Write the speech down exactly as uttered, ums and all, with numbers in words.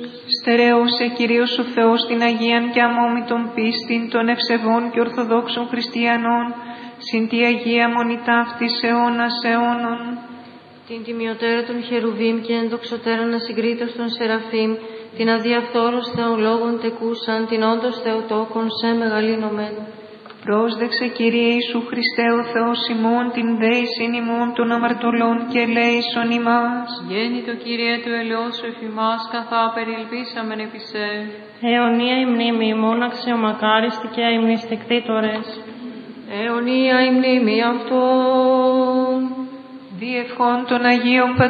Στερέωσε Κυρίως ο Θεός την Αγίαν και αμόμητον πίστην των ευσεβών και ορθοδόξων χριστιανών, συν τη Αγία Μονή ταύτης αιώνας αιώνων. Την τιμιωτέρα των Χερουβίμ και ενδοξωτέρα να συγκρίτως των Σεραφείμ, την αδιαφθόρος θεολόγων τεκούσαν, την όντως Θεοτόκον σε μεγαλύνομεν. Πρόσδεξε Κύριε Ιησού Χριστέ ο Θεός ημών, την δέησιν ημών των αμαρτωλών και ελέησον ημάς. Γέννητο Κύριε του ελαιώσου εφ' ημάς, καθά περιελπίσαμεν επί σε. Αιωνία η μνήμη ημών αξιομακάριστη και αημνηστικτήτορες. Αιωνία η μνήμη αυτών. Διευχών των Αγίων